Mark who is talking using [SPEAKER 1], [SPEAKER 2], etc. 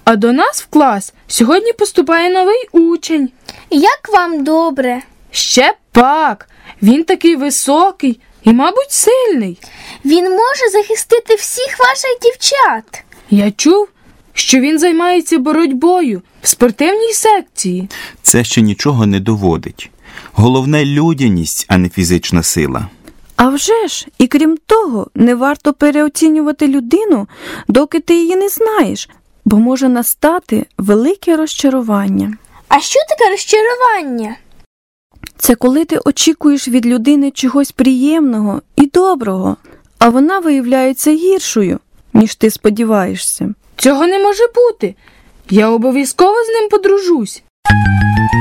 [SPEAKER 1] А до нас в клас сьогодні поступає новий учень.
[SPEAKER 2] Як вам добре?
[SPEAKER 1] Ще пак. Він такий високий і, мабуть, сильний.
[SPEAKER 2] Він може захистити всіх ваших дівчат.
[SPEAKER 1] Я чув, що він займається боротьбою в спортивній секції.
[SPEAKER 3] Це ще нічого не доводить. Головне – людяність, а не фізична сила.
[SPEAKER 4] А вже ж, і крім того, не варто переоцінювати людину, доки ти її не знаєш, бо може настати велике розчарування.
[SPEAKER 2] А що таке розчарування?
[SPEAKER 4] Це коли ти очікуєш від людини чогось приємного і доброго, а вона виявляється гіршою, ніж ти сподіваєшся.
[SPEAKER 1] Цього не може бути. Я обов'язково з ним подружусь.